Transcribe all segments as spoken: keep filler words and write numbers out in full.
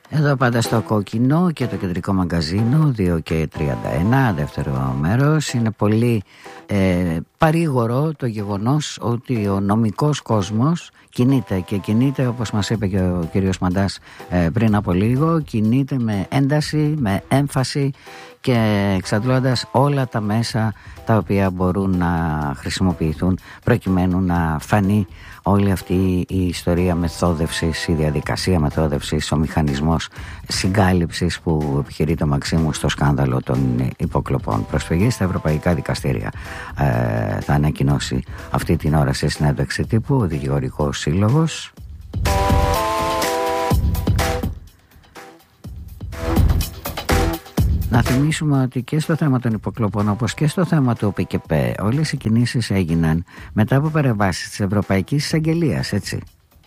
Εδώ πάντα στο Κόκκινο και το κεντρικό μαγκαζίνο δύο και τριάντα ένα, δεύτερο μέρος. Είναι πολύ ε, παρήγορο το γεγονός ότι ο νομικός κόσμος κινείται και κινείται, όπως μας είπε και ο κύριος Μαντάς ε, πριν από λίγο, κινείται με ένταση, με έμφαση και εξαντλώντας όλα τα μέσα τα οποία μπορούν να χρησιμοποιηθούν προκειμένου να φανεί όλη αυτή η ιστορία μεθόδευσης, η διαδικασία μεθόδευσης, ο μηχανισμός συγκάλυψης που επιχειρεί το Μαξίμου στο σκάνδαλο των υποκλοπών. Προσφυγή στα ευρωπαϊκά δικαστήρια ε, θα ανακοινώσει αυτή την ώρα σε συνέντευξη τύπου ο Δικηγορικός Σύλλογος. Να θυμίσουμε ότι και στο θέμα των υποκλοπών, όπως και στο θέμα του ΟΠΚΠ, όλες οι κινήσεις έγιναν μετά από παρεμβάσεις της Ευρωπαϊκής Εισαγγελίας, έτσι.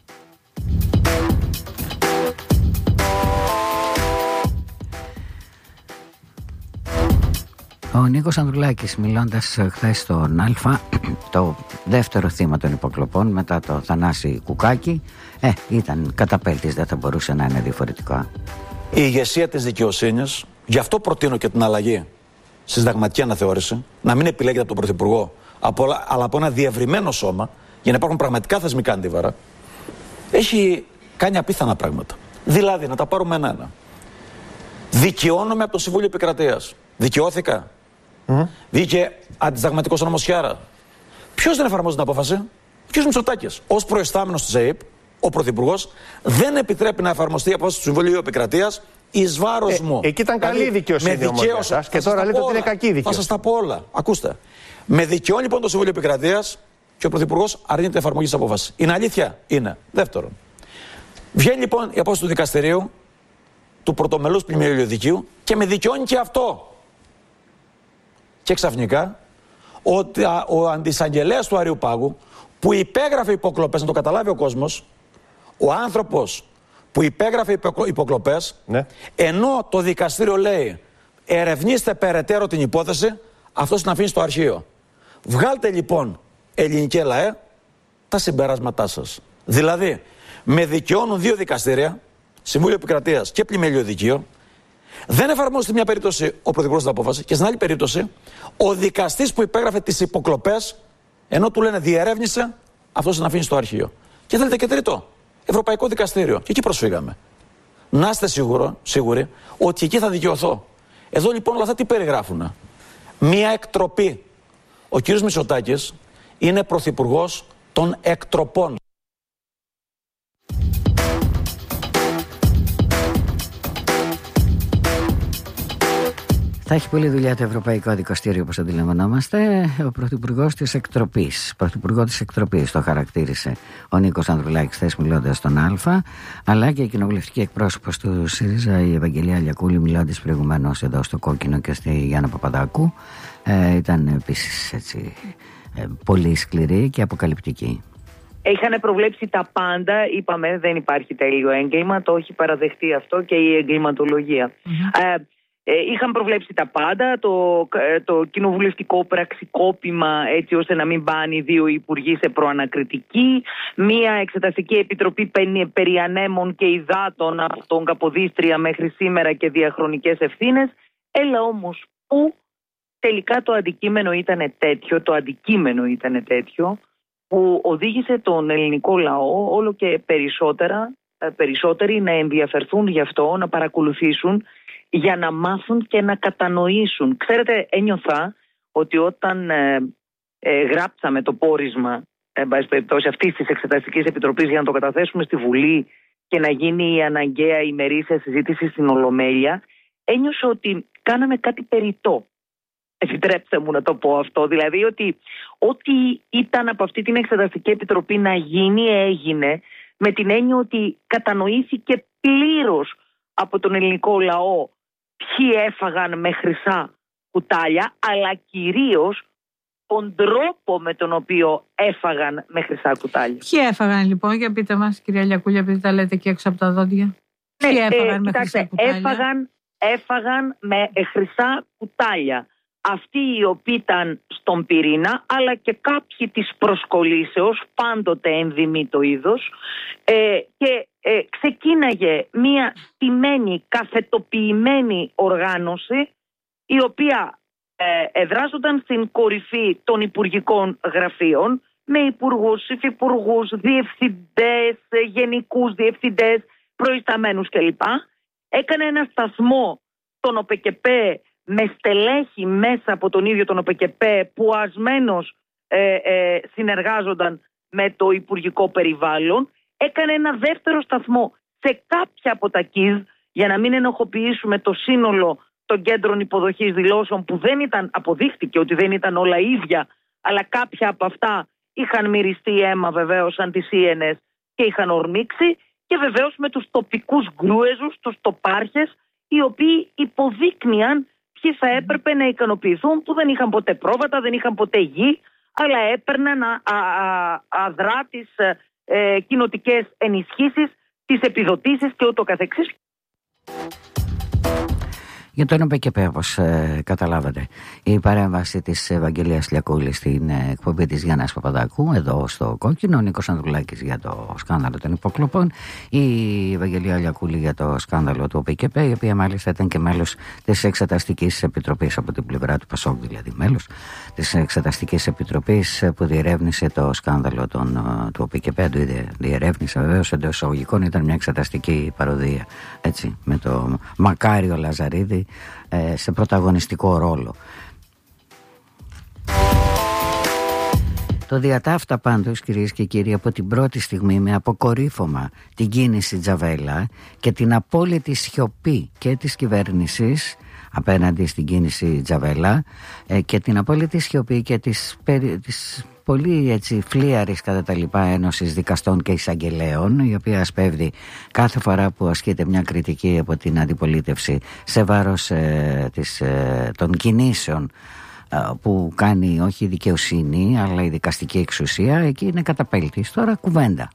Ο Νίκος Ανδρουλάκης, μιλώντας χθες στον Α, το δεύτερο θύμα των υποκλοπών μετά το Θανάση Κουκάκη, ε, ήταν καταπέλτης, δεν θα μπορούσε να είναι διαφορετικά. Η ηγεσία της δικαιοσύνης, γι' αυτό προτείνω και την αλλαγή στη συνταγματική αναθεώρηση, να μην επιλέγεται από τον Πρωθυπουργό, αλλά από ένα διευρυμένο σώμα, για να υπάρχουν πραγματικά θεσμικά αντίβαρα, έχει κάνει απίθανα πράγματα. Δηλαδή, να τα πάρουμε ένα-ένα. Δικαιώνομαι από το Συμβούλιο Επικρατείας. Δικαιώθηκα. Mm. Βγήκε αντισυνταγματικός νόμος Χιάρα. Ποιος δεν εφαρμόζει την απόφαση? Ο κ. Μητσοτάκης. Ως προϊστάμενος της ΕΕΠ, ο Πρωθυπουργός δεν επιτρέπει να εφαρμοστεί η απόφαση του Συμβουλίου Επικρατείας εις βάρος ε, μου. Εκεί ήταν καλή η δικαιοσύνη όμως, και τώρα λέτε ότι είναι κακή η δικαιοσύνη. Θα σας τα πω όλα. Ακούστε. Με δικαιώνει λοιπόν το Συμβούλιο Επικρατείας και ο Πρωθυπουργός αρνείται την εφαρμογή της απόφασης. Είναι αλήθεια? Είναι. Δεύτερον, βγαίνει λοιπόν η απόφαση του δικαστηρίου, του πρωτομελούς πλημμυριωδικού δικαίου, και με δικαιώνει και αυτό. Και ξαφνικά ο, ο αντισαγγελέας του Αριουπάγου, που υπέγραφε υποκλοπές, να το καταλάβει ο κόσμος, ο άνθρωπος που υπέγραφε υποκλοπές, ναι, ενώ το δικαστήριο λέει ερευνήστε περαιτέρω την υπόθεση, αυτός την αφήνει στο αρχείο. Βγάλτε λοιπόν, ελληνική λαέ, τα συμπεράσματά σας. Δηλαδή, με δικαιώνουν δύο δικαστήρια, Συμβούλιο Επικρατείας και Πλημμυριωδικό Δικείο, δεν εφαρμόζεται στην μια περίπτωση ο Πρωθυπουργός την απόφαση και στην άλλη περίπτωση ο δικαστής που υπέγραφε τις υποκλοπές, ενώ του λένε διερεύνησε, αυτός την αφήνει στο αρχείο. Και θέλετε και τρίτο, Ευρωπαϊκό Δικαστήριο. Και εκεί προσφύγαμε. Να είστε σίγουρο, σίγουροι ότι εκεί θα δικαιωθώ. Εδώ λοιπόν όλα αυτά τι περιγράφουν? Μία εκτροπή. Ο κύριος Μητσοτάκης είναι πρωθυπουργός των εκτροπών. Θα έχει πολλή δουλειά το Ευρωπαϊκό Δικαστήριο, όπως αντιλαμβανόμαστε. Ο Πρωθυπουργός της Εκτροπής, Πρωθυπουργό της Εκτροπής το χαρακτήρισε ο Νίκος Ανδρουλάκης χθες μιλώντας στον Α, αλλά και η κοινοβουλευτική εκπρόσωπος του ΣΥΡΙΖΑ, η Ευαγγελία Αλιακούλη, μιλώντας προηγουμένως εδώ στο Κόκκινο και στη Γιάννα Παπαδάκου, ε, ήταν επίσης έτσι, ε, πολύ σκληρή και αποκαλυπτική. Είχαν προβλέψει τα πάντα, είπαμε δεν υπάρχει τέλειο έγκλημα, το έχει παραδεχτεί αυτό και η εγκληματολογία. Mm-hmm. Ε, Είχαν προβλέψει τα πάντα, το, το κοινοβουλευτικό πραξικόπημα έτσι ώστε να μην πάνε οι δύο υπουργοί σε προανακριτική, μία εξεταστική επιτροπή περί ανέμων και υδάτων από τον Καποδίστρια μέχρι σήμερα και διαχρονικές ευθύνες. Έλα όμως που τελικά το αντικείμενο ήταν τέτοιο, το αντικείμενο ήταν τέτοιο που οδήγησε τον ελληνικό λαό όλο και περισσότερα, περισσότεροι να ενδιαφερθούν γι' αυτό, να παρακολουθήσουν, για να μάθουν και να κατανοήσουν. Ξέρετε, ένιωθα ότι όταν ε, ε, γράψαμε το πόρισμα ε, αυτής της Εξεταστικής Επιτροπής για να το καταθέσουμε στη Βουλή και να γίνει η αναγκαία ημερήσια συζήτηση στην Ολομέλεια, ένιωσα ότι κάναμε κάτι περιττό. Επιτρέψτε μου να το πω αυτό. Δηλαδή ότι ό,τι ήταν από αυτή την Εξεταστική Επιτροπή να γίνει, έγινε, με την έννοια ότι κατανοήθηκε πλήρως από τον ελληνικό λαό ποιοι έφαγαν με χρυσά κουτάλια, αλλά κυρίως τον τρόπο με τον οποίο έφαγαν με χρυσά κουτάλια. Ποιοι έφαγαν λοιπόν, για πείτε μας κυρία Λιακούλη, επειδή τα λέτε και έξω από τα δόντια. Ποιοι ναι, έφαγαν ε, με κοιτάξτε, χρυσά κουτάλια. Έφαγαν, έφαγαν με χρυσά κουτάλια. αυτοί οι οποίοι ήταν στον πυρήνα, αλλά και κάποιοι της προσκολήσεως, πάντοτε ενδυμεί το είδος, ε, και ε, ξεκίναγε μια στημένη, καθετοποιημένη οργάνωση, η οποία ε, εδράζονταν στην κορυφή των υπουργικών γραφείων, με υπουργούς, υφυπουργούς, διευθυντές, γενικούς διευθυντές, προϊσταμένους κλπ. Έκανε ένα σταθμό τον ΟΠΕΚΕΠΕ με στελέχη μέσα από τον ίδιο τον ΟΠΕΚΕΠΕ που ασμένως ε, ε, συνεργάζονταν με το υπουργικό περιβάλλον. Έκανε ένα δεύτερο σταθμό σε κάποια από τα ΚΙΔ, για να μην ενοχοποιήσουμε το σύνολο των κέντρων υποδοχής δηλώσεων, που δεν ήταν, αποδείχτηκε ότι δεν ήταν όλα ίδια, αλλά κάποια από αυτά είχαν μυριστεί αίμα βεβαίως αντισύενες και είχαν ορμήξει, και βεβαίως με τους τοπικούς γκρούεζους, τους τοπάρχες, οι οποίοι υποδείκνυαν ποιοι θα έπρεπε να ικανοποιηθούν, που δεν είχαν ποτέ πρόβατα, δεν είχαν ποτέ γη, αλλά έπαιρναν α, α, α, αδρά τις ε, κοινοτικές ενισχύσεις, τις επιδοτήσεις και ούτω καθεξής. Για τον ΟΠΕΚΕΠΕ, όπως ε, καταλάβατε, η παρέμβαση της Ευαγγελίας Λιακούλη στην ε, εκπομπή της Γιάννας Παπαδάκου, εδώ στο Κόκκινο, ο Νίκος Ανδρουλάκης για το σκάνδαλο των υποκλοπών, η Ευαγγελία Λιακούλη για το σκάνδαλο του ΟΠΕΚΕΠΕ, η οποία μάλιστα ήταν και μέλος της Εξεταστικής Επιτροπής, από την πλευρά του Πασόκ δηλαδή, μέλος της Εξεταστικής Επιτροπής που διερεύνησε το σκάνδαλο των, του ΟΠΕΚΕΠΕ. Το διερεύνησε βεβαίως εντός εισαγωγικών, ήταν μια εξεταστική παροδία, έτσι, με το Μακάριο Λαζαρίδη σε πρωταγωνιστικό ρόλο. Το διατάφτα πάντως, κυρίες και κύριοι, από την πρώτη στιγμή με αποκορύφωμα την κίνηση Τζαβέλα και την απόλυτη σιωπή και της κυβέρνησης απέναντι στην κίνηση Τζαβέλα και την απόλυτη σιωπή και της, της πολύ έτσι φλίαρης κατά τα λοιπά Ένωσης Δικαστών και Εισαγγελέων, η οποία ασπεύδει κάθε φορά που ασκείται μια κριτική από την αντιπολίτευση σε βάρος ε, της, ε, των κινήσεων ε, που κάνει όχι η δικαιοσύνη αλλά η δικαστική εξουσία. Εκεί είναι καταπέλτης. Τώρα κουβέντα.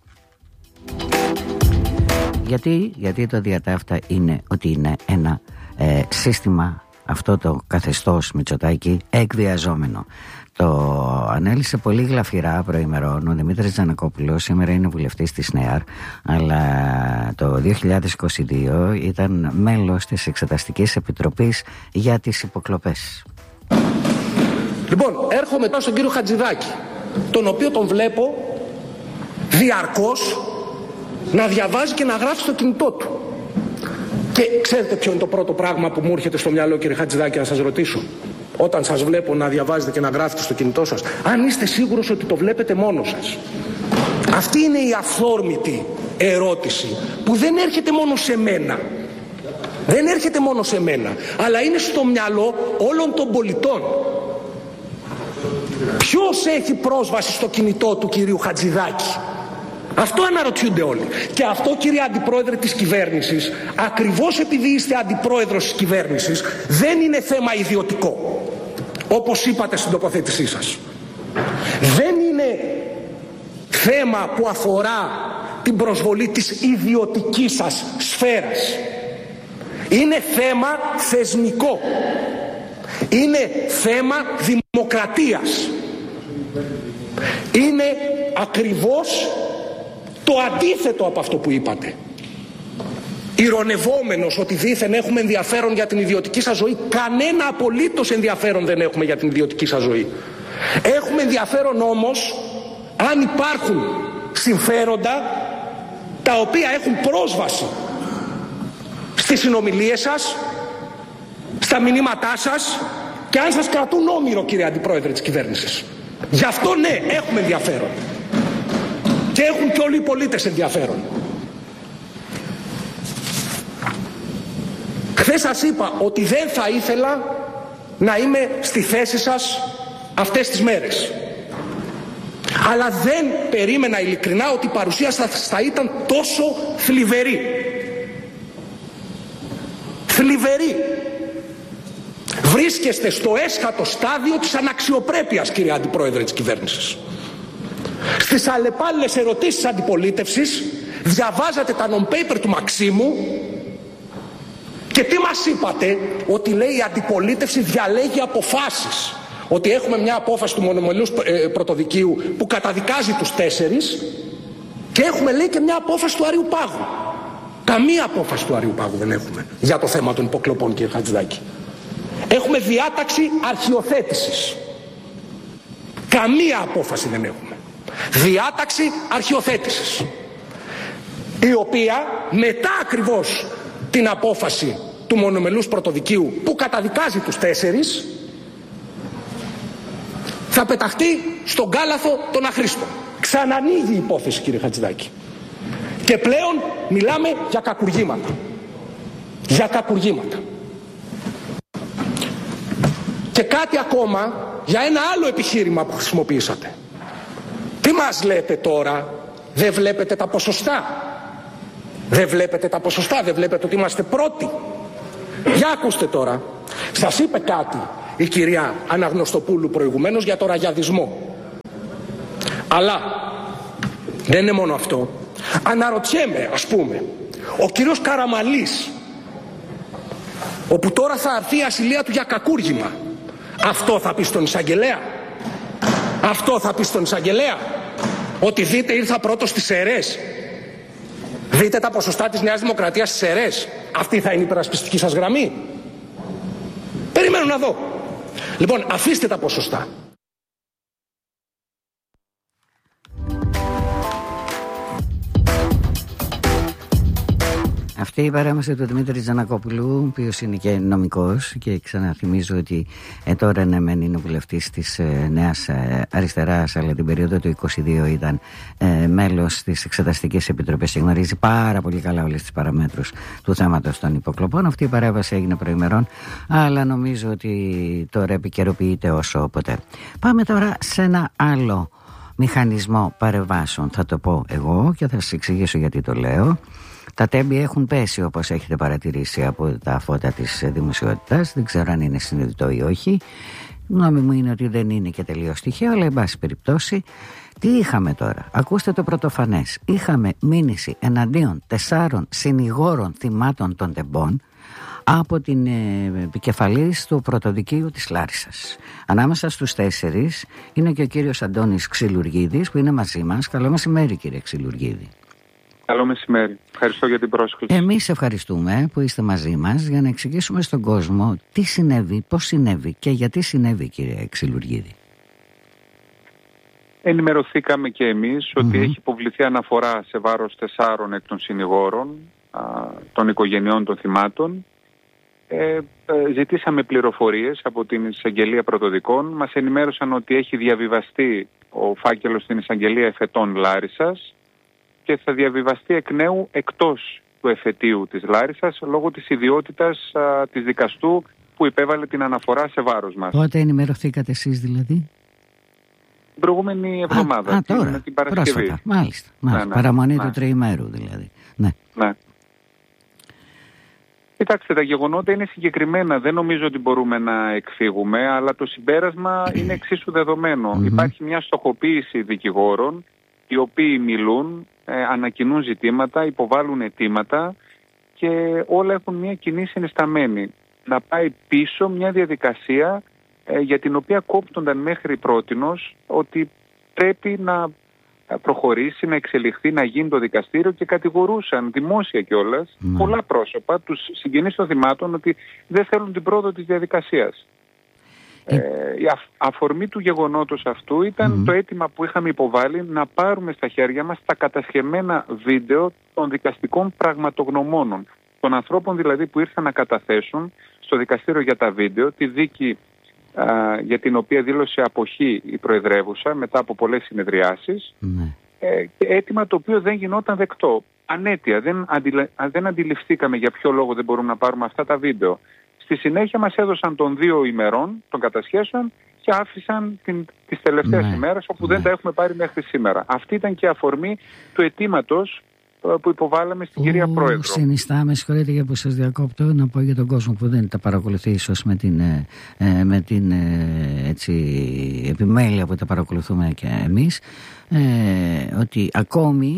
Γιατί, γιατί το διατάφτα είναι ότι είναι ένα ε, σύστημα, αυτό το καθεστώς Μητσοτάκη, εκβιαζόμενο. Το ανέλησε πολύ γλαφυρά προημερών ο Δημήτρης Τζανακόπουλος. Σήμερα είναι βουλευτής της ΝΕΑΡ, αλλά το δύο χιλιάδες είκοσι δύο ήταν μέλος της Εξεταστικής Επιτροπής για τις υποκλοπές. Λοιπόν, έρχομαι τώρα στον κύριο Χατζηδάκη, τον οποίο τον βλέπω διαρκώς να διαβάζει και να γράφει στο κινητό του. Και ξέρετε ποιο είναι το πρώτο πράγμα που μου έρχεται στο μυαλό, κύριε Χατζηδάκη, να σας ρωτήσω? Όταν σας βλέπω να διαβάζετε και να γράφετε στο κινητό σας, αν είστε σίγουρος ότι το βλέπετε μόνος σας? Αυτή είναι η αυθόρμητη ερώτηση που δεν έρχεται μόνο σε μένα. Δεν έρχεται μόνο σε μένα, αλλά είναι στο μυαλό όλων των πολιτών. Ποιος έχει πρόσβαση στο κινητό του κυρίου Χατζηδάκη? Αυτό αναρωτιούνται όλοι. Και αυτό, κύριε Αντιπρόεδρε της κυβέρνησης, ακριβώς επειδή είστε αντιπρόεδρος της κυβέρνησης, δεν είναι θέμα ιδιωτικό, όπως είπατε στην τοποθέτησή σας. Δεν είναι θέμα που αφορά την προσβολή της ιδιωτικής σας σφαίρας. Είναι θέμα θεσμικό. Είναι θέμα δημοκρατίας. Είναι ακριβώς το αντίθετο από αυτό που είπατε. Ηρωνευόμενος ότι δήθεν έχουμε ενδιαφέρον για την ιδιωτική σας ζωή. Κανένα απολύτως ενδιαφέρον δεν έχουμε για την ιδιωτική σας ζωή. Έχουμε ενδιαφέρον όμως αν υπάρχουν συμφέροντα τα οποία έχουν πρόσβαση στις συνομιλίες σας, στα μηνύματά σας, και αν σας κρατούν όμηρο, κύριε Αντιπρόεδρε της κυβέρνησης. Γι' αυτό ναι, έχουμε ενδιαφέρον. Και έχουν και όλοι οι πολίτες ενδιαφέρον. Χθες σας είπα ότι δεν θα ήθελα να είμαι στη θέση σας αυτές τις μέρες. Αλλά δεν περίμενα ειλικρινά ότι η παρουσία σας θα ήταν τόσο θλιβερή. Θλιβερή. Βρίσκεστε στο έσχατο στάδιο της αναξιοπρέπειας, κύριε Αντιπρόεδρε της κυβέρνησης. Στις αλλεπάλληλες ερωτήσεις της αντιπολίτευσης διαβάζατε τα non-paper του Μαξίμου Και τι μας είπατε? Ότι λέει η αντιπολίτευση διαλέγει αποφάσεις. Ότι έχουμε μια απόφαση του μονομελούς ε, πρωτοδικείου που καταδικάζει τους τέσσερις και έχουμε, λέει, και μια απόφαση του Αριού Πάγου. Καμία απόφαση του Αριού Πάγου δεν έχουμε για το θέμα των υποκλοπών, κύριε Χατζηδάκη. Έχουμε διάταξη αρχιοθέτησης. Καμία απόφαση δεν έχουμε. Διάταξη αρχιοθέτησης, η οποία μετά ακριβώς την απόφαση του μονομελούς πρωτοδικείου που καταδικάζει τους τέσσερις θα πεταχτεί στον κάλαθο των αχρήστων. Ξανανοίγει η υπόθεση, κύριε Χατζηδάκη. Και πλέον μιλάμε για κακουργήματα. Για κακουργήματα. Και κάτι ακόμα για ένα άλλο επιχείρημα που χρησιμοποιήσατε. Τι μας λέτε τώρα? Δεν βλέπετε τα ποσοστά? Δεν βλέπετε τα ποσοστά? Δεν βλέπετε ότι είμαστε πρώτοι? Για ακούστε τώρα. Σας είπε κάτι η κυρία Αναγνωστοπούλου προηγουμένως για το ραγιαδισμό. Αλλά δεν είναι μόνο αυτό. Αναρωτιέμαι, ας πούμε, ο κύριος Καραμαλής, όπου τώρα θα έρθει η ασυλία του για κακούργημα, αυτό θα πει στον εισαγγελέα? Αυτό θα πει στον εισαγγελέα? Ότι δείτε, ήρθα πρώτος στις ΣΕΡΕΣ. Δείτε τα ποσοστά της Νέας Δημοκρατίας στις ΣΕΡΕΣ. Αυτή θα είναι η υπερασπιστική σας γραμμή? Περιμένω να δω. Λοιπόν, αφήστε τα ποσοστά. Αυτή η παρέμβαση του Δημήτρη Τζανακόπουλου, ο οποίος είναι και νομικός, και ξαναθυμίζω ότι ε, τώρα ναι μεν είναι βουλευτής της ε, Νέας ε, Αριστεράς, αλλά την περίοδο του είκοσι δύο ήταν ε, μέλος της Εξεταστικής Επιτροπής και γνωρίζει πάρα πολύ καλά όλες τις παραμέτρους του θέματος των υποκλοπών. Αυτή η παρέμβαση έγινε προημερών, αλλά νομίζω ότι τώρα επικαιροποιείται όσο ποτέ. Πάμε τώρα σε ένα άλλο μηχανισμό παρεμβάσεων, θα το πω εγώ και θα σας εξηγήσω γιατί το λέω. Τα τέμπη έχουν πέσει, όπως έχετε παρατηρήσει, από τα φώτα της δημοσιότητας. Δεν ξέρω αν είναι συνειδητό ή όχι. Γνώμη μου είναι ότι δεν είναι και τελείως τυχαίο, αλλά εν πάση περιπτώσει. Τι είχαμε τώρα? Ακούστε το πρωτοφανές. Είχαμε μήνυση εναντίον τεσσάρων συνηγόρων θυμάτων των τεμπών από την ε, επικεφαλής του πρωτοδικείου της Λάρισσας. Ανάμεσα στους τέσσερις είναι και ο κύριος Αντώνης Ξυλουργίδης, που είναι μαζί μας. Καλό μεσημέρι, κύριε Ξυλουργίδη. Καλό μεσημέρι. Ευχαριστώ για την πρόσκληση. Εμείς ευχαριστούμε που είστε μαζί μας για να εξηγήσουμε στον κόσμο τι συνέβη, πώς συνέβη και γιατί συνέβη, κύριε Ξυλουργίδη. Ενημερωθήκαμε και εμείς mm-hmm. ότι έχει υποβληθεί αναφορά σε βάρος τεσσάρων εκ των συνηγόρων α, των οικογενειών των θυμάτων. Ε, ε, ζητήσαμε πληροφορίες από την Εισαγγελία Πρωτοδικών. Μας ενημέρωσαν ότι έχει διαβιβαστεί ο φάκελος στην Εισαγγελία Εφετών Λάρισσας και θα διαβιβαστεί εκ νέου εκτός του εφετείου της Λάρισσας λόγω της ιδιότητας α, της δικαστού που υπέβαλε την αναφορά σε βάρος μας. Πότε ενημερωθήκατε εσείς δηλαδή? Την προηγούμενη εβδομάδα, α, α, τώρα, την, την Παρασκευή. Πρόσφατα, μάλιστα. μάλιστα. Ναι, ναι, Παραμονή ναι. του τριημέρου δηλαδή. Ναι. ναι. Κοιτάξτε, τα γεγονότα είναι συγκεκριμένα. Δεν νομίζω ότι μπορούμε να εκφύγουμε, αλλά το συμπέρασμα είναι εξίσου δεδομένο. Mm-hmm. Υπάρχει μια στοχοποίηση δικηγόρων, οι οποίοι μιλούν, ε, ανακοινούν ζητήματα, υποβάλλουν αιτήματα και όλα έχουν μια κοινή συνισταμένη. Να πάει πίσω μια διαδικασία ε, για την οποία κόπτονταν μέχρι πρότινος ότι πρέπει να προχωρήσει, να εξελιχθεί, να γίνει το δικαστήριο και κατηγορούσαν δημόσια κιόλας mm. πολλά πρόσωπα, τους συγγενείς των θυμάτων, ότι δεν θέλουν την πρόοδο της διαδικασίας. Ε, η α, αφορμή του γεγονότος αυτού ήταν mm. το αίτημα που είχαμε υποβάλει να πάρουμε στα χέρια μας τα κατασχεμένα βίντεο των δικαστικών πραγματογνωμόνων. Των ανθρώπων δηλαδή που ήρθαν να καταθέσουν στο δικαστήριο για τα βίντεο τη δίκη α, για την οποία δήλωσε αποχή η Προεδρεύουσα μετά από πολλές συνεδριάσεις. Mm. Ε, αίτημα το οποίο δεν γινόταν δεκτό. Ανέτεια, δεν, αντιλε, δεν αντιληφθήκαμε για ποιο λόγο δεν μπορούμε να πάρουμε αυτά τα βίντεο. Στη συνέχεια μας έδωσαν των δύο ημερών των κατασχέσεων και άφησαν την, τις τελευταίες ναι, ημέρες όπου ναι. δεν τα έχουμε πάρει μέχρι σήμερα. Αυτή ήταν και αφορμή του αιτήματος που υποβάλαμε στην Ου, κυρία Πρόεδρο. Συνιστά, με συγχωρείτε για που σας διακόπτω, να πω για τον κόσμο που δεν τα παρακολουθεί ίσως με την, ε, με την ε, έτσι, επιμέλεια που τα παρακολουθούμε και εμείς, ε, ότι ακόμη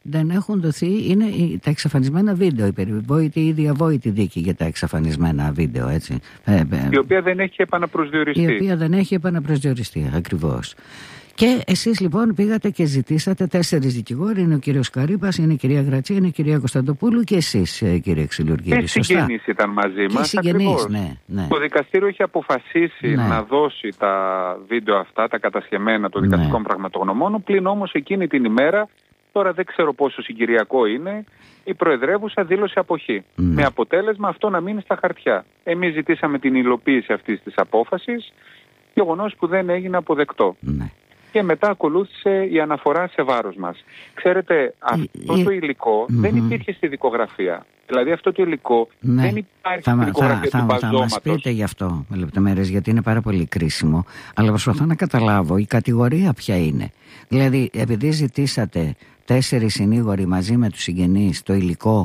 δεν έχουν δοθεί, είναι τα εξαφανισμένα βίντεο, η περιβόητη ή διαβόητη δίκη για τα εξαφανισμένα βίντεο, έτσι. Η οποία δεν έχει επαναπροσδιοριστεί. Η οποία δεν έχει επαναπροσδιοριστεί, ακριβώς. Και εσείς λοιπόν πήγατε και ζητήσατε τέσσερις δικηγόροι, είναι ο κύριος Καρύπας, είναι η κυρία Γρατσία, είναι η κυρία Κωνσταντοπούλου και εσείς, κύριε Ξυλουργίδη. Και συγγενείς ήταν μαζί μας. Συγγενείς, ναι, ναι. Το δικαστήριο έχει αποφασίσει ναι. να δώσει τα βίντεο αυτά, τα κατασχεμένα των δικαστικών ναι. πραγματογνωμόνων, πλην όμως εκείνη την ημέρα, τώρα δεν ξέρω πόσο συγκυριακό είναι, η Προεδρεύουσα δήλωσε αποχή. Ναι. Με αποτέλεσμα αυτό να μείνει στα χαρτιά. Εμείς ζητήσαμε την υλοποίηση αυτής της απόφασης, γεγονός που δεν έγινε αποδεκτό. Ναι. Και μετά ακολούθησε η αναφορά σε βάρος μας. Ξέρετε, αυτό το υλικό mm-hmm. δεν υπήρχε στη δικογραφία. Δηλαδή αυτό το υλικό ναι. δεν υπάρχει θα, στη δικογραφία θα, του μπαζώματος. Θα μας πείτε γι' αυτό με λεπτομέρειες, γιατί είναι πάρα πολύ κρίσιμο. Αλλά προσπαθώ να καταλάβω η κατηγορία ποια είναι. Δηλαδή, επειδή ζητήσατε τέσσερις συνήγοροι μαζί με τους συγγενείς το υλικό,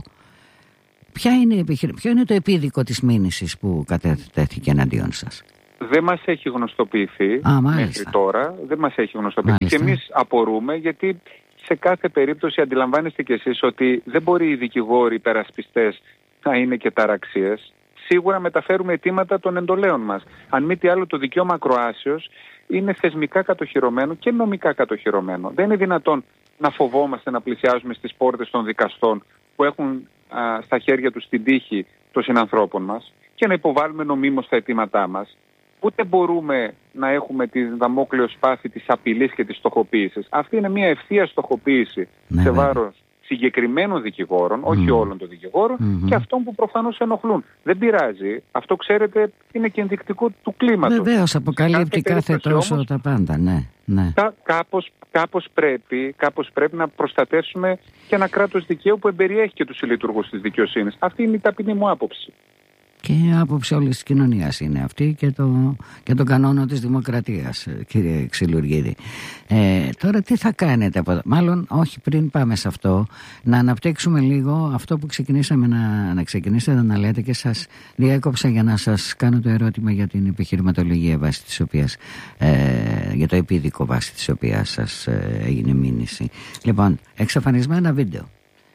ποια είναι, ποιο είναι το επίδικο της μήνυσης που κατέθηκε εναντίον σας? Δεν μας έχει γνωστοποιηθεί Α, μέχρι τώρα, δεν μας έχει γνωστοποιηθεί μάλιστα. Και εμείς απορούμε, γιατί σε κάθε περίπτωση αντιλαμβάνεστε κι εσείς ότι δεν μπορεί οι δικηγόροι υπερασπιστές να είναι και ταραξίες. Σίγουρα μεταφέρουμε αιτήματα των εντολέων μας. Αν μη τι άλλο, το δικαίωμα ακροάσεως είναι θεσμικά κατοχυρωμένο και νομικά κατοχυρωμένο. Δεν είναι δυνατόν να φοβόμαστε να πλησιάζουμε στις πόρτες των δικαστών που έχουν α, στα χέρια τους την τύχη των συνανθρώπων μας και να υποβάλουμε νομίμως τα αιτήματά μας. Ούτε μπορούμε να έχουμε τη δαμόκλειο σπάθη της απειλής και της στοχοποίησης. Αυτή είναι μια ευθεία στοχοποίηση ναι, σε βάρος συγκεκριμένων δικηγόρων, mm. όχι όλων των δικηγόρων, mm-hmm. και αυτών που προφανώς ενοχλούν. Δεν πειράζει. Αυτό, ξέρετε, είναι και ενδεικτικό του κλίματος. Βεβαίως, αποκαλύπτει κάθε, κάθε τόσο όμως, τα πάντα. Ναι, ναι. Κά, κάπως, κάπως, πρέπει, κάπως πρέπει να προστατεύσουμε και ένα κράτος δικαίου που εμπεριέχει και τους συλλειτουργούς της δικαιοσύνης. Αυτή είναι η ταπεινή μου άποψη. Και η άποψη όλης της κοινωνίας είναι αυτή και, το, και τον κανόνα της δημοκρατίας, κύριε Ξυλουργίδη. Ε, τώρα τι θα κάνετε από εδώ? Μάλλον όχι, πριν πάμε σε αυτό, να αναπτύξουμε λίγο αυτό που ξεκινήσαμε να, να ξεκινήσετε να λέτε, και σας διέκοψα για να σας κάνω το ερώτημα για την επιχειρηματολογία βάση της οποίας, ε, για το επίδικο βάση της οποίας σας ε, έγινε μήνυση. Λοιπόν, εξαφανισμένα βίντεο.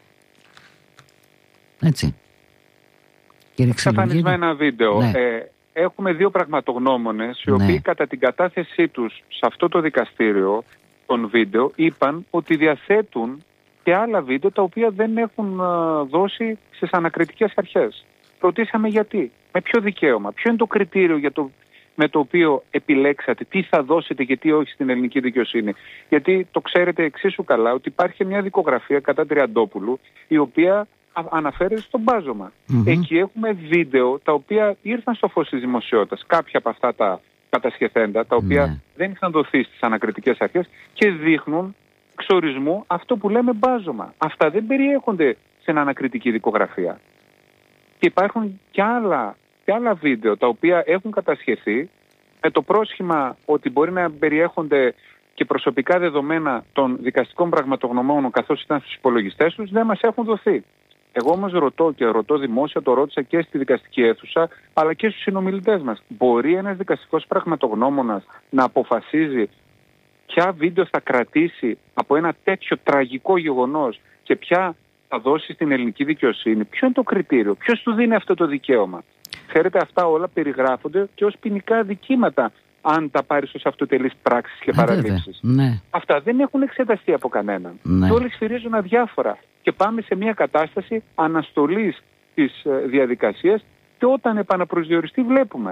Έτσι. Εξαφανισμένα βίντεο. Ναι. Ε, έχουμε δύο πραγματογνώμονες οι ναι. οποίοι κατά την κατάθεσή τους σε αυτό το δικαστήριο των βίντεο είπαν ότι διαθέτουν και άλλα βίντεο τα οποία δεν έχουν α, δώσει στις ανακριτικές αρχές. Ρωτήσαμε γιατί, με ποιο δικαίωμα, ποιο είναι το κριτήριο για το, με το οποίο επιλέξατε, τι θα δώσετε και τι όχι στην ελληνική δικαιοσύνη. Γιατί το ξέρετε εξίσου καλά ότι υπάρχει μια δικογραφία κατά Τριαντόπουλου η οποία αναφέρεται στο μπάζωμα. Mm-hmm. Εκεί έχουμε βίντεο τα οποία ήρθαν στο φως της δημοσιότητας. Κάποια από αυτά τα κατασχεθέντα, τα οποία mm-hmm. δεν είχαν δοθεί στις ανακριτικές αρχές και δείχνουν εξορισμού αυτό που λέμε μπάζωμα. Αυτά δεν περιέχονται σε μια ανακριτική δικογραφία. Και υπάρχουν και άλλα, και άλλα βίντεο τα οποία έχουν κατασχεθεί με το πρόσχημα ότι μπορεί να περιέχονται και προσωπικά δεδομένα των δικαστικών πραγματογνωμόνων καθώς ήταν στους υπολογιστές τους, δεν μας έχουν δοθεί. Εγώ όμως ρωτώ και ρωτώ δημόσια, το ρώτησα και στη δικαστική αίθουσα, αλλά και στους συνομιλητές μας. Μπορεί ένας δικαστικός πραγματογνώμονας να αποφασίζει ποια βίντεο θα κρατήσει από ένα τέτοιο τραγικό γεγονός και ποια θα δώσει στην ελληνική δικαιοσύνη? Ποιο είναι το κριτήριο? Ποιος του δίνει αυτό το δικαίωμα? Ξέρετε, αυτά όλα περιγράφονται και ως ποινικά δικήματα, αν τα πάρεις ως αυτοτελείς πράξεις και παραλήψεις. Ναι. Αυτά δεν έχουν εξεταστεί από κανέναν. Ναι. Και όλοι σφυρίζουν αδιάφορα. Και πάμε σε μια κατάσταση αναστολής της διαδικασίας και όταν επαναπροσδιοριστεί βλέπουμε.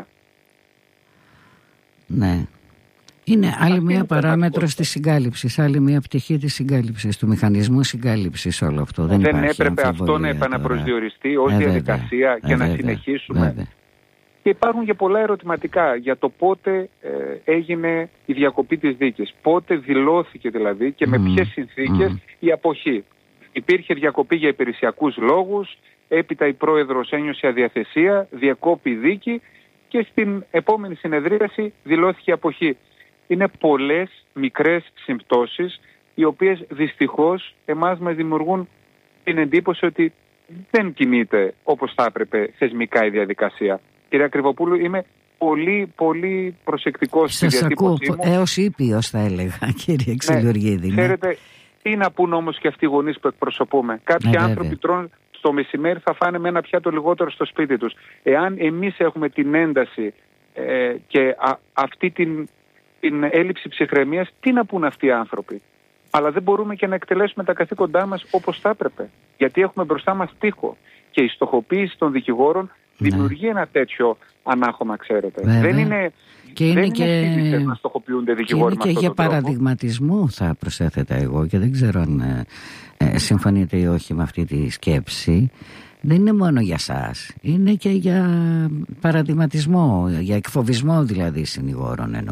Ναι. Είναι άλλη αυτή μια παράμετρος της συγκάλυψης, άλλη μια πτυχή της συγκάλυψης, του μηχανισμού συγκάλυψης όλο αυτό. Δεν, δεν έπρεπε αυτό να επαναπροσδιοριστεί ως ε, διαδικασία ε, και ε, να βέβαια, συνεχίσουμε. Βέβαια. Και υπάρχουν και πολλά ερωτηματικά για το πότε ε, έγινε η διακοπή της δίκης. Πότε δηλώθηκε δηλαδή και με mm. ποιες συνθήκες mm. η αποχή. Υπήρχε διακοπή για υπηρεσιακούς λόγους, έπειτα η πρόεδρος ένιωσε αδιαθεσία, διακόπη δίκη και στην επόμενη συνεδρίαση δηλώθηκε αποχή. Είναι πολλές μικρές συμπτώσεις οι οποίες δυστυχώς εμάς μας δημιουργούν την εντύπωση ότι δεν κινείται όπως θα έπρεπε θεσμικά η διαδικασία. Κυρία Κρυβοπούλου, είμαι πολύ πολύ προσεκτικός στη διατύπωσή μου. Σας ακούω έως ήπιος θα έλεγα, κύριε Ξυλουργίδη. Ναι, ξέρετε, Τι να πούν όμως και αυτοί οι γονείς που εκπροσωπούμε. Κάποιοι ε, άνθρωποι τρώνε στο μεσημέρι, θα φάνε με ένα πιάτο λιγότερο στο σπίτι τους. Εάν εμείς έχουμε την ένταση ε, και α, αυτή την, την έλλειψη ψυχραιμίας, τι να πούν αυτοί οι άνθρωποι. Αλλά δεν μπορούμε και να εκτελέσουμε τα καθήκοντά μας όπως θα έπρεπε. Γιατί έχουμε μπροστά μας τείχο. Και η στοχοποίηση των δικηγόρων ναι. δημιουργεί ένα τέτοιο ανάχωμα, ξέρετε. Βέβαια. Δεν είναι, και είναι δεν και... είναι να στοχοποιούνται δικηγόροι και, είναι και για παραδειγματισμό θα προσέθετα εγώ και δεν ξέρω αν ε, ε, συμφωνείτε ή όχι με αυτή τη σκέψη. Δεν είναι μόνο για σας, είναι και για παραδειγματισμό, για εκφοβισμό δηλαδή συνηγόρων εννοώ.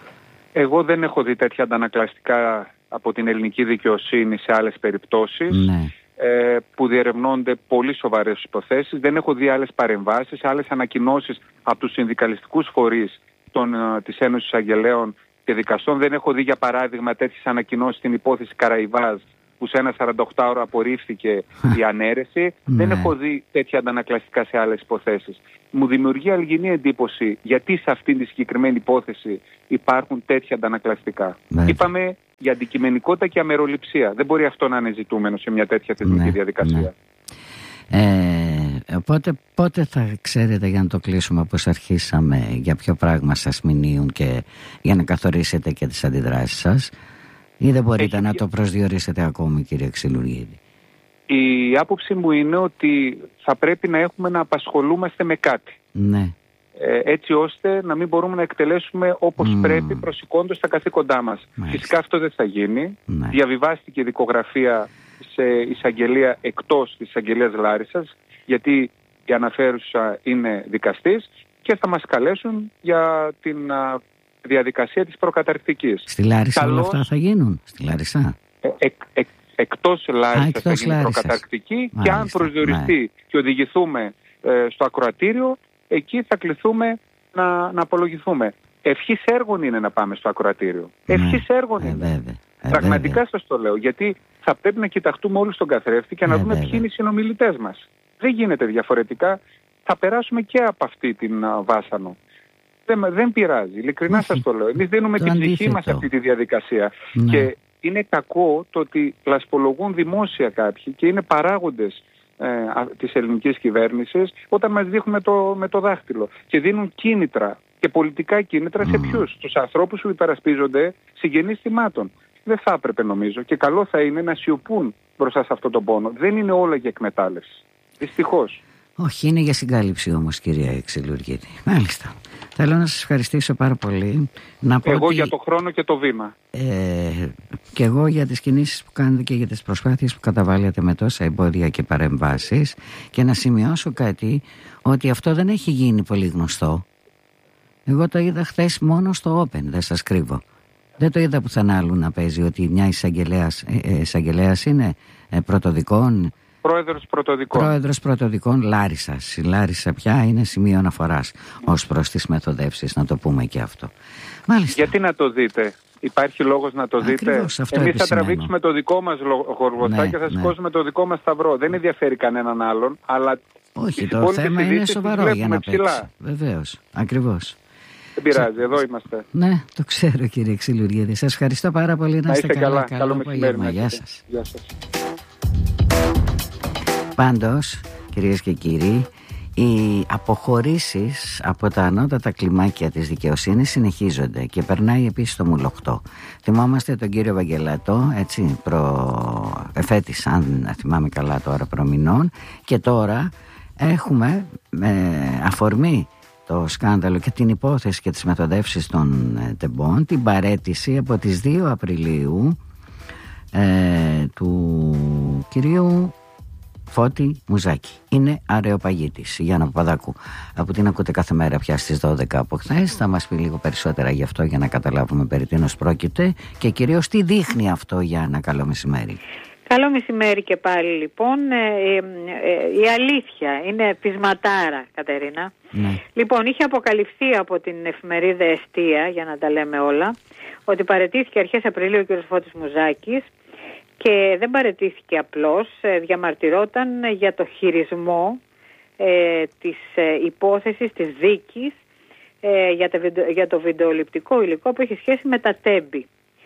Εγώ δεν έχω δει τέτοια αντανακλαστικά από την ελληνική δικαιοσύνη σε άλλες περιπτώσεις ναι. ε, που διερευνώνται πολύ σοβαρές υποθέσεις. Δεν έχω δει άλλες παρεμβάσεις, άλλες ανακοινώσεις από τους συνδικαλιστικούς φορείς των, ε, της Ένωσης Εισαγγελέων και Δικαστών. Δεν έχω δει για παράδειγμα τέτοιες ανακοινώσεις στην υπόθεση Καραϊβάζ που σε ένα σαρανταοκτάωρο απορρίφθηκε η ανέρεση. Δεν έχω δει τέτοια αντανακλαστικά σε άλλες υποθέσεις. Μου δημιουργεί αλγινή εντύπωση γιατί σε αυτήν τη συγκεκριμένη υπόθεση υπάρχουν τέτοια αντανακλαστικά. Ναι. Είπαμε για αντικειμενικότητα και αμεροληψία. Δεν μπορεί αυτό να είναι ζητούμενο σε μια τέτοια θεσμική ναι, διαδικασία. Ναι. Ε, οπότε πότε θα ξέρετε, για να το κλείσουμε όπως αρχίσαμε, για ποιο πράγμα σας μηνύουν και για να καθορίσετε και τις αντιδράσεις σας, ή δεν μπορείτε Έχει... να το προσδιορίσετε ακόμη, κύριε Ξυλουργίδη? Η άποψή μου είναι ότι θα πρέπει να έχουμε να απασχολούμαστε με κάτι. Ναι. Ε, έτσι ώστε να μην μπορούμε να εκτελέσουμε όπως mm. πρέπει προσηκώντας τα καθήκοντά μας. Μάλιστα. Φυσικά αυτό δεν θα γίνει. Ναι. Διαβιβάστηκε δικογραφία σε εισαγγελία εκτός της εισαγγελίας Λάρισσας, γιατί η αναφέρουσα είναι δικαστής και θα μας καλέσουν για την α, διαδικασία της προκαταρκτικής. Στη Λάρισα Καλώς... όλα αυτά θα γίνουν? Στη Λάρισα. Ε, ε, ε, εκτός Λάρισσας θα γίνει προκαταρκτική. Μάλιστα. Και αν προσδιοριστεί ναι. και οδηγηθούμε ε, στο ακροατήριο, εκεί θα κληθούμε να, να απολογηθούμε. Ευχής έργων είναι να πάμε στο ακροατήριο. Ναι. Ευχής έργων ε, είναι. Βέβαια. Ε, Πραγματικά σας το λέω. Γιατί θα πρέπει να κοιταχτούμε όλοι στον καθρέφτη και να ε, δούμε ποιοι είναι οι συνομιλητές μας. Δεν γίνεται διαφορετικά. Θα περάσουμε και από αυτή την α, βάσανο. Δεν, δεν πειράζει. Ειλικρινά Όχι. σας το λέω. Εμείς δίνουμε το την αντίθετο. ψυχή μας σε αυτή τη διαδικασία. Ναι. Και είναι κακό το ότι λασπολογούν δημόσια κάποιοι και είναι παράγοντες ε, της ελληνικής κυβέρνησης όταν μας δείχνουν με το, με το δάχτυλο και δίνουν κίνητρα και πολιτικά κίνητρα mm. σε ποιους? Τους ανθρώπους που υπερασπίζονται συγγενείς θυμάτων. Δεν θα έπρεπε νομίζω και καλό θα είναι να σιωπούν μπροστά σε αυτόν τον πόνο. Δεν είναι όλα για εκμετάλλευση. Δυστυχώς. Όχι, είναι για συγκάλυψη όμως, κυρία Ξυλουργίδη. Μάλιστα. Θέλω να σας ευχαριστήσω πάρα πολύ. Να πω εγώ ότι, για το χρόνο και το βήμα. Ε, και εγώ για τις κινήσεις που κάνετε και για τις προσπάθειες που καταβάλλετε με τόσα εμπόδια και παρεμβάσεις. Και να σημειώσω κάτι, ότι αυτό δεν έχει γίνει πολύ γνωστό. Εγώ το είδα χθες μόνο στο Open, δεν σας κρύβω. Δεν το είδα πουθενά άλλου να παίζει ότι μια εισαγγελέας, ε, ε, εισαγγελέας είναι ε, πρωτοδικών. Πρόεδρος πρωτοδικών. Πρόεδρος πρωτοδικών Λάρισσας. Η Λάρισα πια είναι σημείο αναφοράς ως προς τις μεθοδεύσεις, να το πούμε και αυτό. Μάλιστα. Γιατί να το δείτε? Υπάρχει λόγος να το Ακριβώς, δείτε. Εμείς θα τραβήξουμε το δικό μας γοργοστά ναι, και θα ναι. σηκώσουμε το δικό μας σταυρό. Δεν ενδιαφέρει κανέναν άλλον, αλλά όχι, το θέμα είναι σοβαρό για να παίξει. Βεβαίως, ακριβώς. Δεν πειράζει, εδώ είμαστε. Ναι, το ξέρω, κύριε Ξυλουργίδη. Σας ευχαριστώ πάρα πολύ. Να, να είστε καλά. καλά. Καλό μεσημέρι. Γεια σας. Γεια σας. Πάντως, κυρίες και κύριοι, οι αποχωρήσεις από τα ανώτατα κλιμάκια της δικαιοσύνης συνεχίζονται και περνάει επίσης το μουλοχτό. Θυμόμαστε τον κύριο Βαγγελάτο, έτσι, προ... εφέτης, αν θυμάμαι καλά τώρα, προμηνών, και τώρα έχουμε με αφορμή το σκάνδαλο και την υπόθεση και τις μεθοδεύσεις των ε, τεμπών την παραίτηση από τις δύο Απριλίου ε, του κυρίου Φώτη Μουζάκη. Είναι αρεοπαγίτης. Γιάννα Παπαδάκου, από την ακούτε κάθε μέρα πια στις δώδεκα από χθες. Θα μας πει λίγο περισσότερα γι' αυτό για να καταλάβουμε περί τίνος πρόκειται και κυρίως τι δείχνει αυτό. Γιάννα, καλό μεσημέρι. Καλό μεσημέρι και πάλι λοιπόν. Ε, ε, ε, η αλήθεια είναι πεισματάρα, Κατερίνα. Ναι. Λοιπόν, είχε αποκαλυφθεί από την εφημερίδα Εστία, για να τα λέμε όλα, ότι παραιτήθηκε αρχές Απριλίου ο κ. Φώτης Μουζάκης και δεν παραιτήθηκε απλώς, διαμαρτυρόταν για το χειρισμό ε, της ε, υπόθεσης, της δίκης ε, για, τα, για το βιντεοληπτικό υλικό που έχει σχέση με τα τέμπη.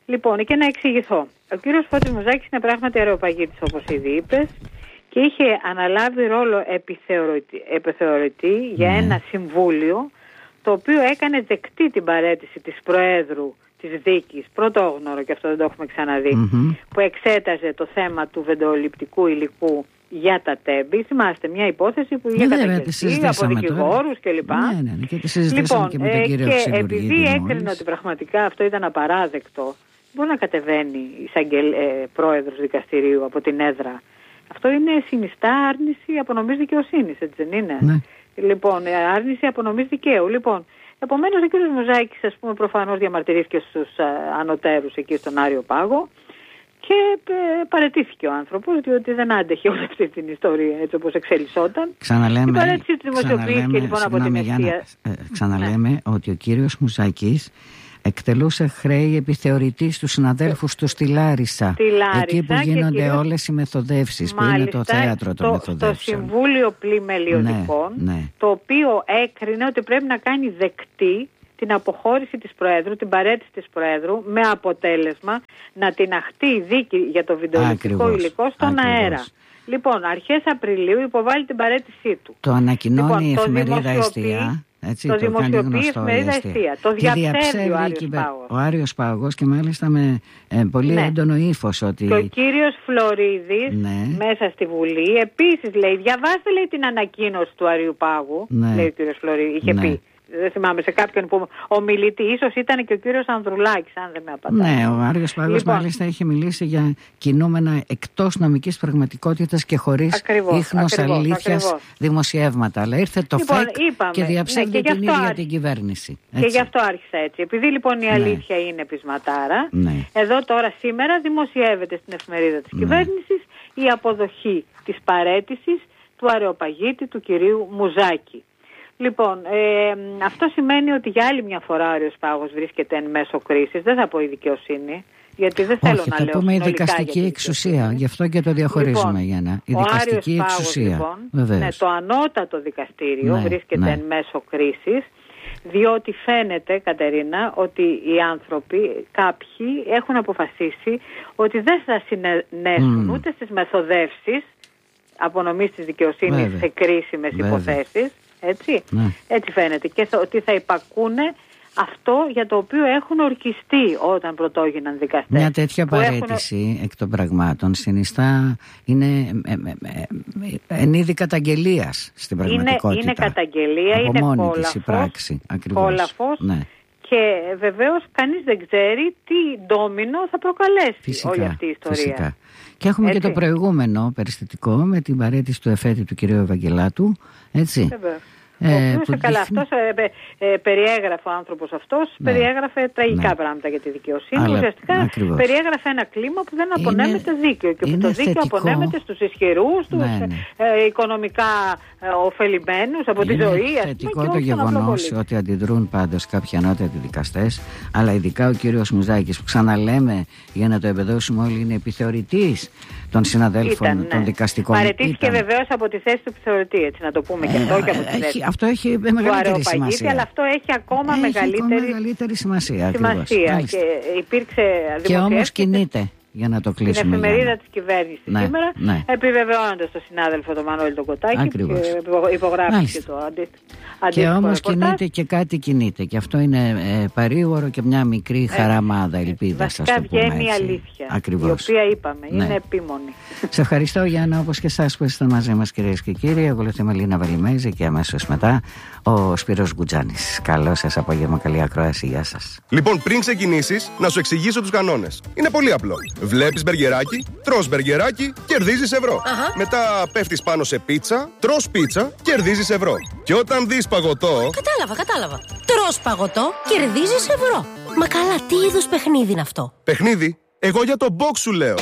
Λοιπόν, και να εξηγηθώ. Ο κύριος Φώτης Μουζάκης είναι πράγματι αεροπαγίτης, όπως ήδη είπες, και είχε αναλάβει ρόλο επιθεωρητή, επιθεωρητή για Ναι. ένα συμβούλιο, το οποίο έκανε δεκτή την παραίτηση της Προέδρου της δίκης, πρωτόγνωρο, και αυτό δεν το έχουμε ξαναδεί, Mm-hmm. που εξέταζε το θέμα του βεντεοληπτικού υλικού για τα τέμπη. Θυμάστε, μια υπόθεση που είχε καταγγελθεί από δικηγόρους κλπ. Ναι, ναι, ναι, και τη συζητήσαμε Λοιπόν, και με τον ε, κύριο και Ξυλουργίδη επειδή έκρινε μόλις. ότι πραγματικά αυτό ήταν απαράδεκτο, μπορεί να κατεβαίνει εισαγγελ, ε, πρόεδρος δικαστηρίου από την έδρα. Αυτό είναι συνιστά άρνηση απονομής δικαιοσύνης, έτσι δεν είναι? Ναι. Λοιπόν, ε, άρνηση απονομής δικαίου. Λοιπόν, επομένως ο κ. Μουζάκης, ας πούμε, προφανώς διαμαρτυρήθηκε στους α, ανωτέρους εκεί στον Άριο Πάγο και ε, παραιτήθηκε ο άνθρωπος, διότι δεν άντεχε όλη αυτή την ιστορία έτσι όπως εξελισσόταν. Ξαναλέμε, η παρέτηση του δημοσιοποιήθηκε λοιπόν από την ευθεία. Ε, ξαναλέμε ναι. ότι ο κύριος Μουζάκης εκτελούσε χρέη επιθεωρητής στους συναδέλφους του στη Λάρισα, εκεί που γίνονται κυρίως όλες οι μεθοδεύσεις, που είναι το θέατρο των μεθοδεύσεων. Στο Συμβούλιο Πλημελιωδικών, ναι, ναι. το οποίο έκρινε ότι πρέπει να κάνει δεκτή την αποχώρηση της Προέδρου, την παραίτηση της Προέδρου, με αποτέλεσμα να τιναχτεί η δίκη για το βιντεοληπτικό υλικό στον Ακριβώς. αέρα. Λοιπόν, αρχές Απριλίου υποβάλλει την παραίτησή του. Το ανακοινώνει λοιπόν, η εφημερίδα Εστία. Έτσι, το, το δημοσιοποιεί η εφημερίδα Εστία. Το διαψεύδει ο Άριος Πάγος. Ο Άριος Πάγος και μάλιστα με ε, πολύ ναι. έντονο ύφος. Ότι... Και ο κύριος Φλωρίδης ναι. μέσα στη Βουλή επίσης λέει, διαβάστε λέει την ανακοίνωση του Άριου Πάγου, ναι. λέει ο κύριος Φλωρίδης, είχε ναι. πει. Δεν θυμάμαι σε κάποιον που ομιλητή, ίσως ήταν και ο κύριος Ανδρουλάκης, αν δεν με απατάει. Ναι, ο Άριος Πάγος λοιπόν, μάλιστα είχε μιλήσει για κινούμενα εκτός νομικής πραγματικότητας και χωρίς ακριβώς, ίχνος ακριβώς, αλήθειας ακριβώς. δημοσιεύματα. Αλλά ήρθε το λοιπόν, ΦΕΚ είπαμε, και διαψεύδει ναι, και την ίδια άρχισε. την κυβέρνηση. Έτσι. Και γι' αυτό άρχισα έτσι. Επειδή λοιπόν η αλήθεια ναι. είναι πεισματάρα, ναι. εδώ τώρα σήμερα δημοσιεύεται στην εφημερίδα της ναι. κυβέρνησης η αποδοχή της παραίτησης του αρεοπαγίτη του κυρίου Μουζάκη. Λοιπόν, ε, αυτό σημαίνει ότι για άλλη μια φορά ο Άριος Πάγος βρίσκεται εν μέσω κρίσης. Δεν θα πω η δικαιοσύνη, γιατί δεν θέλω Όχι, να θα λέω πούμε η δικαστική εξουσία. Γι' αυτό και το διαχωρίζουμε, λοιπόν, Γιάννα. Η δικαστική ο Άριος εξουσία. Πάγος, λοιπόν, ναι, το ανώτατο δικαστήριο ναι, βρίσκεται ναι. εν μέσω κρίσης, διότι φαίνεται, Κατερίνα, ότι οι άνθρωποι, κάποιοι, έχουν αποφασίσει ότι δεν θα συνενέσουν mm. ούτε στις μεθοδεύσεις απονομής της δικαιοσύνης Βέβαια. σε κρίσιμες Βέβαια. υποθέσεις. Έτσι, ναι. έτσι φαίνεται και θα, ότι θα υπακούνε αυτό για το οποίο έχουν ορκιστεί όταν πρωτόγιναν δικαστές. Μια τέτοια παραίτηση έχουν... εκ των πραγμάτων συνιστά είναι ε, ε, ε, ε, εν είδη καταγγελίας στην πραγματικότητα. Είναι, είναι καταγγελία, από είναι μόνη κόλαφος, της η πράξη, ακριβώς. κόλαφος ναι. και βεβαίως κανείς δεν ξέρει τι ντόμινο θα προκαλέσει φυσικά, όλη αυτή η ιστορία. Φυσικά. Και έχουμε έτσι. και το προηγούμενο περιστατικό με την παραίτηση του εφέτη του κυρίου Ευαγγελάτου. Έτσι. Βεβαίως. Ε, ο καλά, αυτός, ε, ε, περιέγραφε ο άνθρωπος αυτός, ναι, περιέγραφε τραγικά ναι. πράγματα για τη δικαιοσύνη. Αλλά, ουσιαστικά ακριβώς. περιέγραφε ένα κλίμα που δεν απονέμεται είναι, δίκαιο και που το δίκαιο θετικό. απονέμεται στους ισχυρούς, τους ναι, ναι. Ε, οικονομικά ε, ωφελημένους από είναι τη ζωή. Είναι θετικό το γεγονός ότι αντιδρούν πάντως κάποιοι ανώτατοι δικαστές, αλλά ειδικά ο κύριος Μουζάκης που ξαναλέμε για να το εμπεδώσουμε όλοι είναι επιθεωρητής των συναδέλφων Ήταν, των ναι. δικαστικών. Παραιτήθηκε βεβαίως από τη θέση του επιθεωρητή, έτσι να το πούμε και αυτό, και από τη θέση. Αυτό έχει μεγαλύτερη σημασία. Αλλά αυτό έχει ακόμα έχει μεγαλύτερη, ακόμα μεγαλύτερη σημασία. σημασία. Και υπήρξε και όμως κινείται για να το κλείσουμε. Στην εφημερίδα της κυβέρνησης ναι, σήμερα, ναι. επιβεβαιώνοντας τον συνάδελφο τον Μανώλη τον Κοτάκη, και υπογράφηκε το αντίστοιχο. Και όμως κινείται και κάτι κινείται. Και αυτό είναι ε, παρήγορο και μια μικρή χαραμάδα ελπίδα. Βασικά βγαίνει η αλήθεια. Ακριβώς. Η οποία είπαμε, ναι. είναι επίμονη. Σε ευχαριστώ, Γιάννα, όπως και εσάς που ήσασταν μαζί μας, κυρίες και κύριοι. Ακολουθεί με Λίνα Βελιμέζη και αμέσως μετά ο Σπύρος Γκουτζάνης. Καλό σας απόγευμα, καλή ακρόαση. Γεια σας. Λοιπόν, πριν ξεκινήσεις, να σου εξηγήσω τους κανόνες. Είναι πολύ απλό. Βλέπεις μπεργκεράκι, τρως μπεργκεράκι, κερδίζεις ευρώ. Αχα. Μετά πέφτεις πάνω σε πίτσα, τρως πίτσα, κερδίζεις ευρώ. Και όταν δεις παγωτό. Κατάλαβα, κατάλαβα. Τρως παγωτό, κερδίζεις ευρώ. Μα καλά, τι είδους παιχνίδι είναι αυτό? Παιχνίδι? Εγώ για το box σου λέω.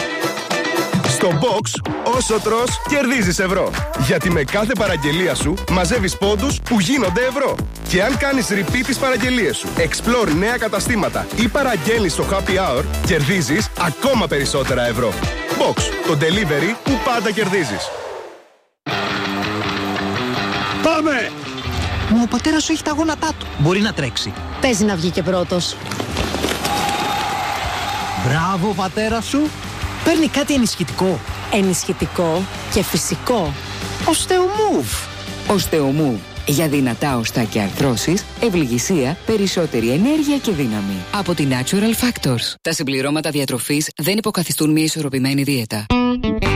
Στο box, όσο τρως, κερδίζεις ευρώ. Γιατί με κάθε παραγγελία σου μαζεύεις πόντους που γίνονται ευρώ. Και αν κάνεις repeat τις παραγγελίες σου, explore νέα καταστήματα ή παραγγέλνεις στο happy hour, κερδίζεις ακόμα περισσότερα ευρώ. Box, το delivery που πάντα κερδίζεις. Πάμε! Μα ο πατέρας σου έχει τα γόνατά του. Μπορεί να τρέξει. Παίζει να βγει και πρώτος. Μπράβο πατέρα σου. Παίρνει κάτι ενισχυτικό. Ενισχυτικό και φυσικό. Osteomove. Osteomove. Για δυνατά οστά και αρθρώσεις, ευληγησία, περισσότερη ενέργεια και δύναμη. Από τη Natural Factors. Τα συμπληρώματα διατροφής δεν υποκαθιστούν μια ισορροπημένη δίαιτα.